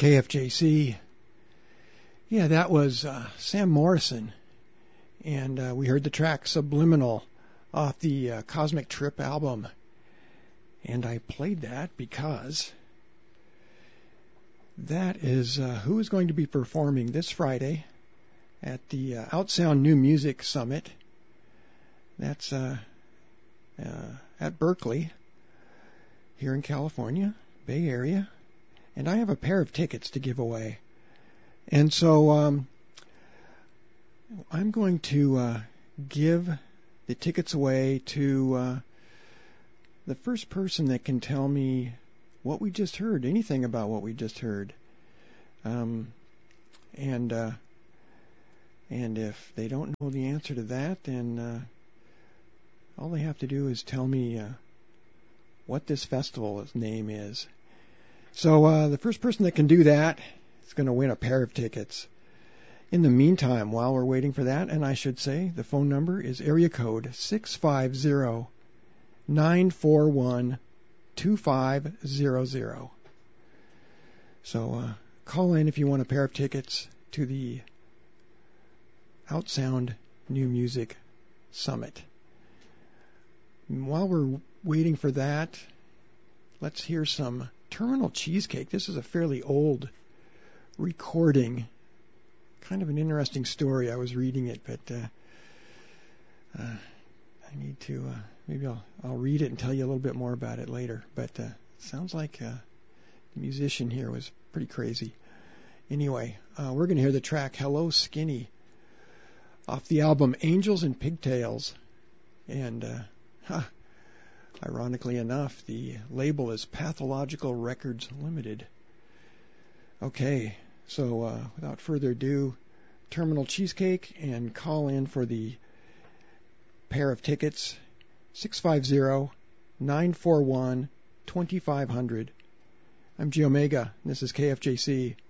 KFJC. Yeah, that was Sam Morrison. And we heard the track Subliminal off the Cosmic Trip album. And I played that because that is who is going to be performing this Friday at the Outsound New Music Summit. That's at Berkeley, here in California, Bay Area. And I have a pair of tickets to give away. And so I'm going to give the tickets away to the first person that can tell me what we just heard, anything about what we just heard. And if they don't know the answer to that, then all they have to do is tell me what this festival's name is. So the first person that can do that is going to win a pair of tickets. In the meantime, while we're waiting for that, and I should say, the phone number is area code 650-941-2500. So call in if you want a pair of tickets to the Outsound New Music Summit. And while we're waiting for that, let's hear some Terminal Cheesecake. This is a fairly old recording. Kind of an interesting story. I was reading it, but I need to maybe I'll read it and tell you a little bit more about it later. But it sounds like the musician here was pretty crazy. Anyway, we're going to hear the track Hello Skinny off the album Angels and Pigtails. And ironically enough, the label is Pathological Records Limited. Okay, so without further ado, Terminal Cheesecake, and call in for the pair of tickets, 650-941-2500. I'm G Omega, and this is KFJC.